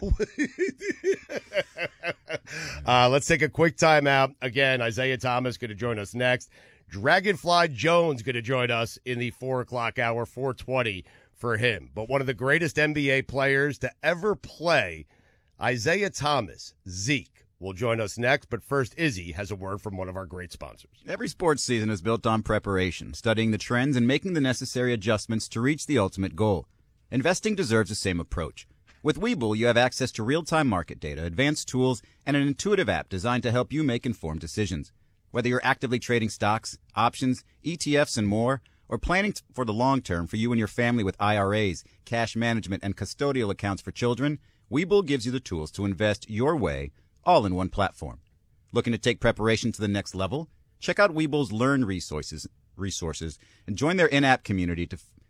wow. Let's take a quick timeout. Again, Isaiah Thomas going to join us next. Dragonfly Jones going to join us in the 4 o'clock hour, 4:20 for him. But one of the greatest NBA players to ever play, Isaiah Thomas, Zeke, will join us next. But first, Izzy has a word from one of our great sponsors. Every sports season is built on preparation, studying the trends and making the necessary adjustments to reach the ultimate goal. Investing deserves the same approach. With Webull, you have access to real-time market data, advanced tools, and an intuitive app designed to help you make informed decisions. Whether you're actively trading stocks, options, ETFs, and more, or planning for the long term for you and your family with IRAs, cash management, and custodial accounts for children, Webull gives you the tools to invest your way, all in one platform. Looking to take preparation to the next level? Check out Webull's Learn resources, and join their in-app community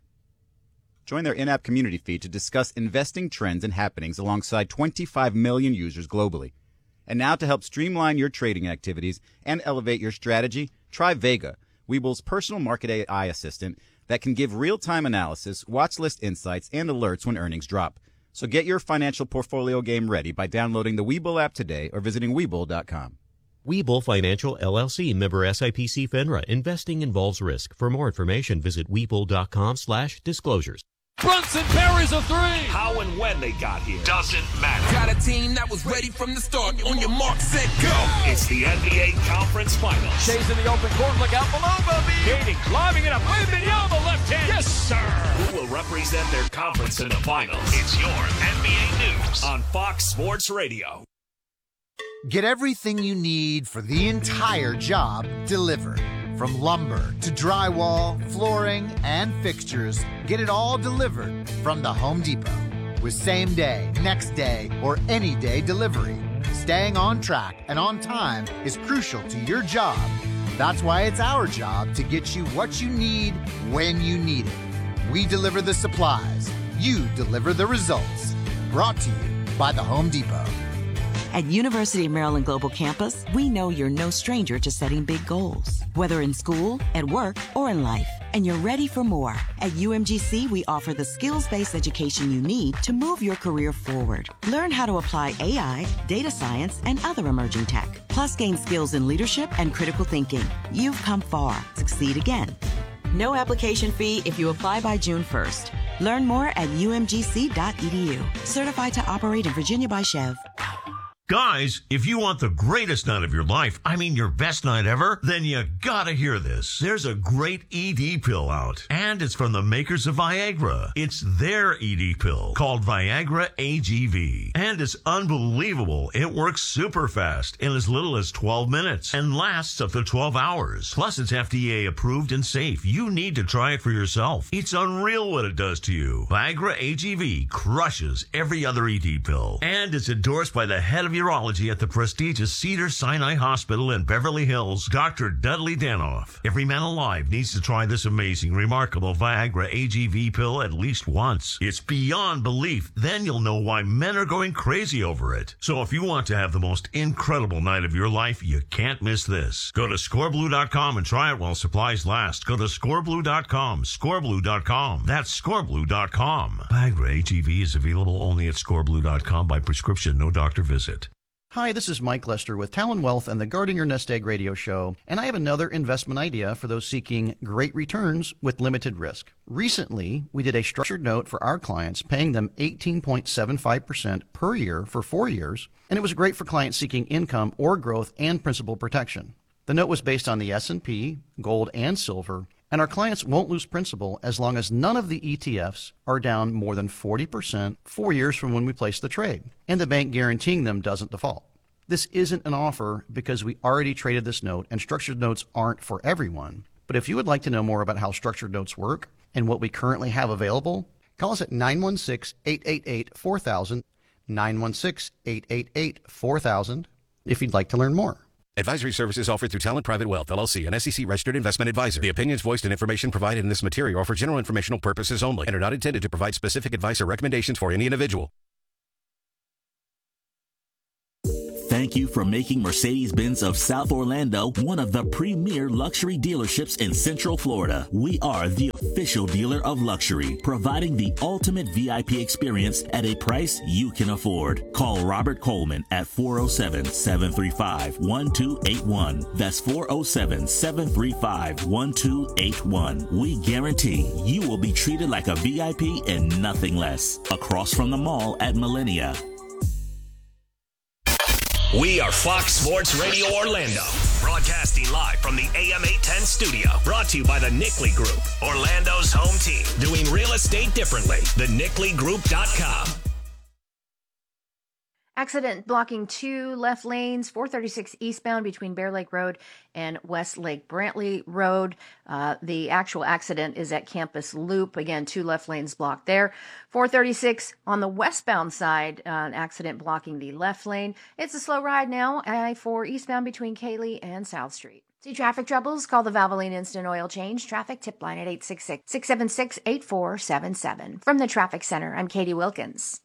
feed to discuss investing trends and happenings alongside 25 million users globally. And now to help streamline your trading activities and elevate your strategy, try Vega, Webull's personal market AI assistant that can give real-time analysis, watch list insights, and alerts when earnings drop. So get your financial portfolio game ready by downloading the Webull app today or visiting Webull.com. Webull Financial, LLC, member SIPC FINRA. Investing involves risk. For more information, visit Webull.com/disclosures. Brunson parries a three. How and when they got here doesn't matter. Got a team that was ready from the start. On your mark, set, go. It's the NBA Conference Finals. Shays in the open court. Look out below, Bobby. Gating, climbing it up. Wembanyama left hand. Yes, sir. Who will represent their conference in the finals? It's your NBA News on Fox Sports Radio. Get everything you need for the entire job delivered. From lumber to drywall, flooring, and fixtures, get it all delivered from the Home Depot. With same day, next day, or any day delivery. Staying on track and on time is crucial to your job. That's why it's our job to get you what you need when you need it. We deliver the supplies. You deliver the results. Brought to you by the Home Depot. At University of Maryland Global Campus, we know you're no stranger to setting big goals, whether in school, at work, or in life, and you're ready for more. At UMGC, we offer the skills-based education you need to move your career forward. Learn how to apply AI, data science, and other emerging tech, plus gain skills in leadership and critical thinking. You've come far. Succeed again. No application fee if you apply by June 1st. Learn more at umgc.edu. Certified to operate in Virginia by Chev. Guys, if you want the greatest night of your life, I mean your best night ever, then you gotta hear this. There's a great ED pill out, and it's from the makers of Viagra. It's their ED pill called Viagra AGV, and it's unbelievable. It works super fast in as little as 12 minutes and lasts up to 12 hours. Plus, it's FDA approved and safe. You need to try it for yourself. It's unreal what it does to you. Viagra AGV crushes every other ED pill, and it's endorsed by the head of urology at the prestigious Cedars-Sinai Hospital in Beverly Hills, Dr. Dudley Danoff. Every man alive needs to try this amazing, remarkable Viagra AGV pill at least once. It's beyond belief. Then you'll know why men are going crazy over it. So if you want to have the most incredible night of your life, you can't miss this. Go to scoreblue.com and try it while supplies last. Go to scoreblue.com, scoreblue.com. That's scoreblue.com. Viagra AGV is available only at scoreblue.com by prescription, no doctor visit. Hi, this is Mike Lester with Talon Wealth and the Guarding Your Nest Egg radio show, and I have another investment idea for those seeking great returns with limited risk. Recently, we did a structured note for our clients, paying them 18.75% per year for 4 years, and it was great for clients seeking income or growth and principal protection. The note was based on the S&P, gold, and silver, and our clients won't lose principal as long as none of the ETFs are down more than 40% 4 years from when we place the trade, and the bank guaranteeing them doesn't default. This isn't an offer because we already traded this note, and structured notes aren't for everyone. But if you would like to know more about how structured notes work and what we currently have available, call us at 916-888-4000, 916-888-4000, if you'd like to learn more. Advisory services offered through Talent Private Wealth, LLC, an SEC-registered investment advisor. The opinions voiced and information provided in this material are for general informational purposes only and are not intended to provide specific advice or recommendations for any individual. Thank you for making Mercedes-Benz of South Orlando one of the premier luxury dealerships in Central Florida. We are the official dealer of luxury, providing the ultimate VIP experience at a price you can afford. Call Robert Coleman at 407-735-1281. That's 407-735-1281. We guarantee you will be treated like a VIP and nothing less. Across from the mall at Millennia. We are Fox Sports Radio Orlando, broadcasting live from the AM 810 studio. Brought to you by the Nickley Group, Orlando's home team. Doing real estate differently. TheNickleyGroup.com. Accident blocking 2 left lanes, 436 eastbound between Bear Lake Road and West Lake Brantley Road. The actual accident is at Campus Loop. Again, 2 left lanes blocked there. 436 on the westbound side, an accident blocking the left lane. It's a slow ride now, I-4 eastbound between Cayley and South Street. See traffic troubles? Call the Valvoline Instant Oil Change Traffic Tip Line at 866-676-8477. From the Traffic Center, I'm Katie Wilkins.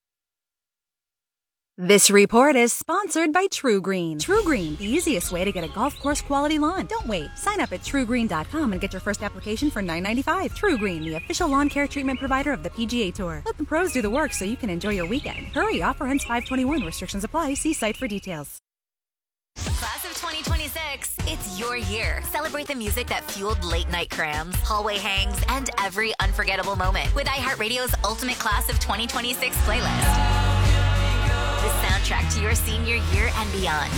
This report is sponsored by True Green. True Green, the easiest way to get a golf course quality lawn. Don't wait. Sign up at TrueGreen.com and get your first application for $9.95. True Green, the official lawn care treatment provider of the PGA Tour. Let the pros do the work so you can enjoy your weekend. Hurry, offer ends 5/21. Restrictions apply. See site for details. Class of 2026, it's your year. Celebrate the music that fueled late night crams, hallway hangs, and every unforgettable moment with iHeartRadio's Ultimate Class of 2026 playlist. The soundtrack to your senior year and beyond.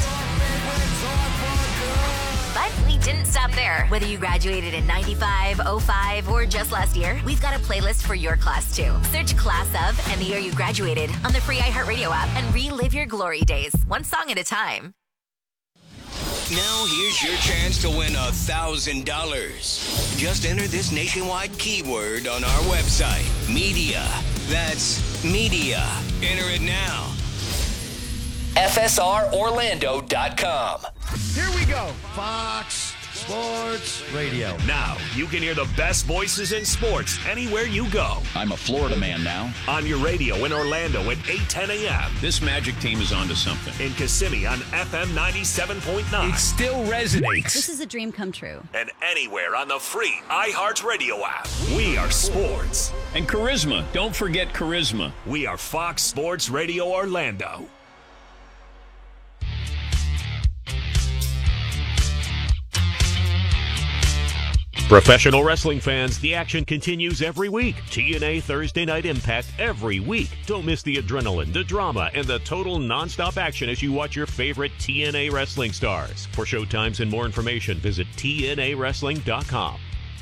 But we didn't stop there. Whether you graduated in 95, 05, or just last year, we've got a playlist for your class too. Search Class of and the year you graduated on the free iHeartRadio app and relive your glory days, one song at a time. Now here's your chance to win $1,000. Just enter this nationwide keyword on our website, media. That's media. Enter it now. FSROrlando.com. Here we go. Fox Sports Radio. Now, you can hear the best voices in sports anywhere you go. I'm a Florida man now. On your radio in Orlando at 8:10 a.m. This Magic team is onto something. In Kissimmee on FM 97.9. It still resonates. This is a dream come true. And anywhere on the free iHeartRadio app. We are sports. And charisma. Don't forget charisma. We are Fox Sports Radio Orlando. Professional wrestling fans, the action continues every week. TNA Thursday Night Impact every week. Don't miss the adrenaline, the drama, and the total nonstop action as you watch your favorite TNA wrestling stars. For showtimes and more information, visit TNAWrestling.com.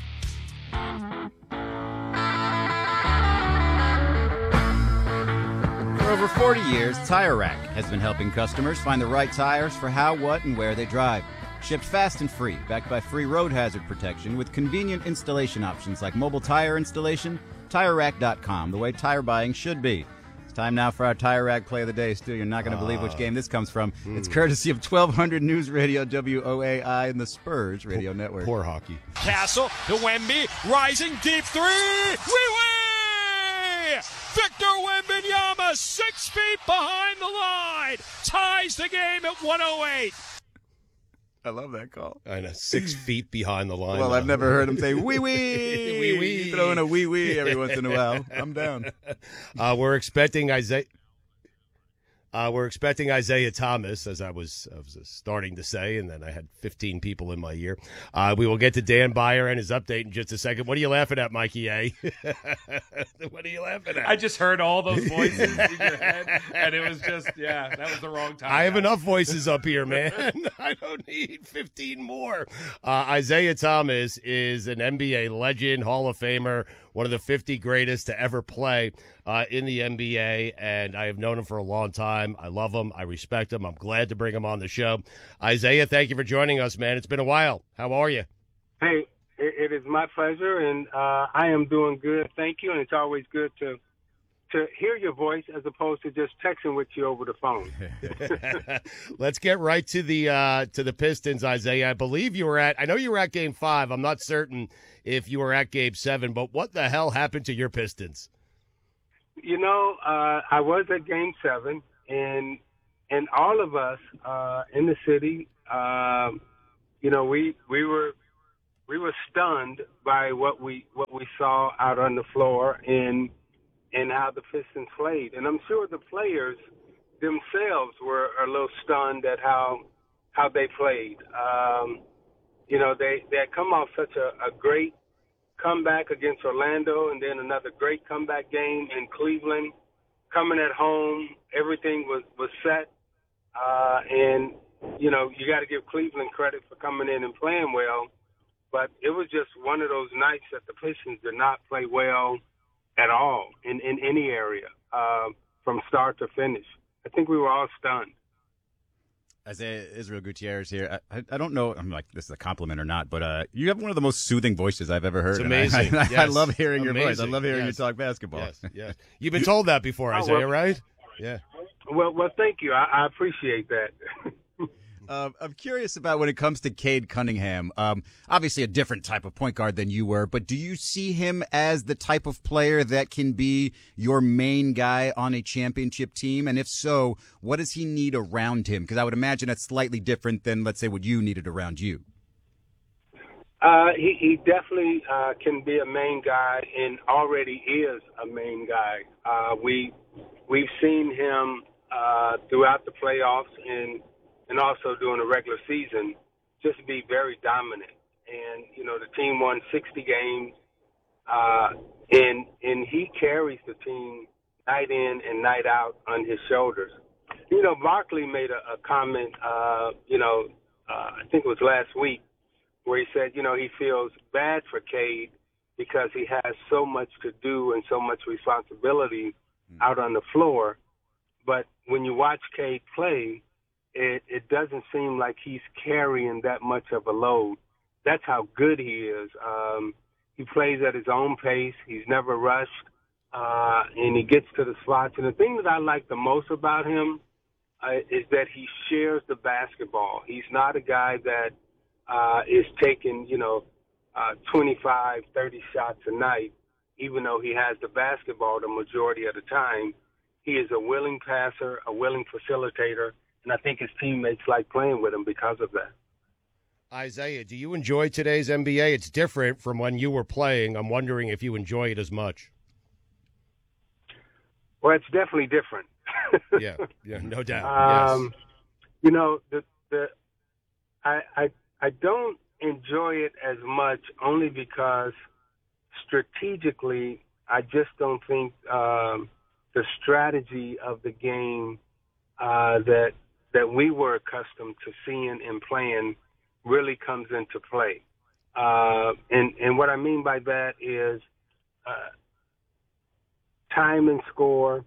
For over 40 years, Tire Rack has been helping customers find the right tires for how, what, and where they drive. Shipped fast and free, backed by free road hazard protection with convenient installation options like mobile tire installation, TireRack.com, the way tire buying should be. It's time now for our Tire Rack play of the day. Stu, you're not going to believe which game this comes from. It's courtesy of 1200 News Radio, WOAI, and the Spurs Radio Network. Poor hockey. Castle to Wemby, rising deep three. Wee-wee! Victor Wembanyama, 6 feet behind the line, ties the game at 108. I love that call. I know, 6 feet behind the line. Well, I've never heard him say wee-wee. Wee-wee. Throw in a wee-wee every once in a while. I'm down. We're expecting Isaiah We're expecting Isaiah Thomas, as I was starting to say, and then I had 15 people in my ear. We will get to Dan Beyer and his update in just a second. What are you laughing at, Mikey A? What are you laughing at? I just heard all those voices in your head, and it was just, that was the wrong time. I have enough voices up here, man. I don't need 15 more. Isaiah Thomas is an NBA legend, Hall of Famer, one of the 50 greatest to ever play in the NBA, and I have known him for a long time. I love him. I respect him. I'm glad to bring him on the show. Isaiah, thank you for joining us, man. It's been a while. How are you? Hey, it is my pleasure, and I am doing good. Thank you, and it's always good to hear your voice as opposed to just texting with you over the phone. Let's get right to the Pistons, Isaiah. I believe you were I know you were at Game 5. I'm not certain if you were at Game 7, but what the hell happened to your Pistons? You know, I was at Game 7, and all of us in the city, you know, we were stunned by what we saw out on the floor and how the Pistons played. And I'm sure the players themselves were a little stunned at how they played. You know, they had come off such a great comeback against Orlando, and then another great comeback game in Cleveland. Coming at home, everything was set. And, you know, you got to give Cleveland credit for coming in and playing well. But it was just one of those nights that the Pistons did not play well at all in any area from start to finish. I think we were all stunned. Isaiah, Israel Gutierrez here. I don't know, I'm like, this is a compliment or not, but you have one of the most soothing voices I've ever heard. It's amazing. I love hearing your voice. I love hearing you talk basketball. Yes. You've been told that before, Isaiah, right? Yeah. Well, thank you. I appreciate that. I'm curious about when it comes to Cade Cunningham. Obviously a different type of point guard than you were, but do you see him as the type of player that can be your main guy on a championship team? And if so, what does he need around him? Because I would imagine that's slightly different than, let's say, what you needed around you. He definitely can be a main guy and already is a main guy. We've seen him throughout the playoffs and also during the regular season, just be very dominant. And, you know, the team won 60 games, and he carries the team night in and night out on his shoulders. You know, Barkley made a comment, I think it was last week, where he said, you know, he feels bad for Cade because he has so much to do and so much responsibility out on the floor. But when you watch Cade play, it doesn't seem like he's carrying that much of a load. That's how good he is. He plays at his own pace. He's never rushed, and he gets to the spots. And the thing that I like the most about him is that he shares the basketball. He's not a guy that is taking, 25, 30 shots a night, even though he has the basketball the majority of the time. He is a willing passer, a willing facilitator, and I think his teammates like playing with him because of that. Isaiah, do you enjoy today's NBA? It's different from when you were playing. I'm wondering if you enjoy it as much. Well, it's definitely different. yeah, no doubt. Yes. You know, I don't enjoy it as much only because strategically I just don't think the strategy of the game that we were accustomed to seeing and playing really comes into play. And what I mean by that is time and score,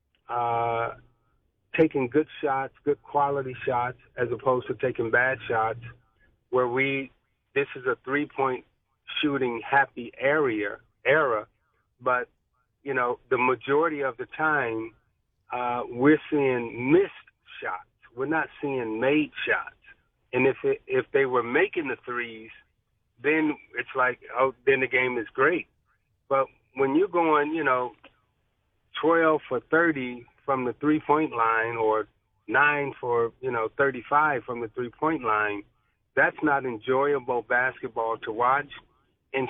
taking good shots, good quality shots, as opposed to taking bad shots, where this is a three-point shooting happy era, but, you know, the majority of the time we're seeing missed shots. We're not seeing made shots. And if they were making the threes, then it's like, then the game is great. But when you're going, 12 for 30 from the three-point line or 9 for, 35 from the three-point line, that's not enjoyable basketball to watch. And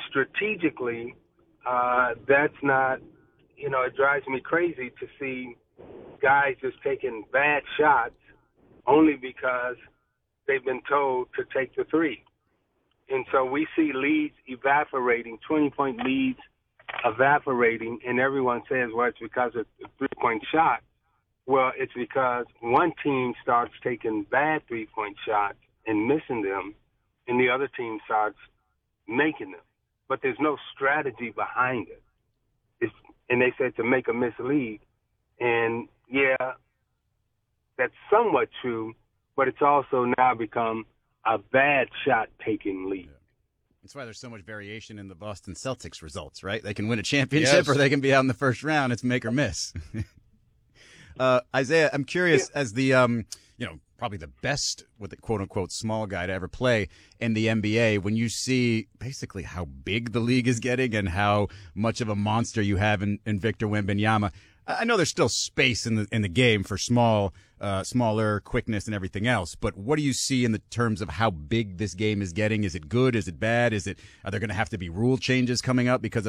strategically, that's not, it drives me crazy to see guys just taking bad shots only because they've been told to take the three. And so we see leads evaporating, 20-point leads evaporating, and everyone says, well, it's because of the three-point shot. Well, it's because one team starts taking bad three-point shots and missing them, and the other team starts making them. But there's no strategy behind it. And they said to make a mislead. And, yeah, that's somewhat true, but it's also now become a bad shot-taking league. Yeah. That's why there's so much variation in the Boston Celtics results, right? They can win a championship or they can be out in the first round. It's make or miss. Isaiah, I'm curious, as the, probably the best, with the quote-unquote small guy to ever play in the NBA, when you see basically how big the league is getting and how much of a monster you have in Victor Wembanyama, I know there's still space in the game for smaller quickness and everything else, but what do you see in the terms of how big this game is getting? Is it good? Is it bad? Are there going to have to be rule changes coming up because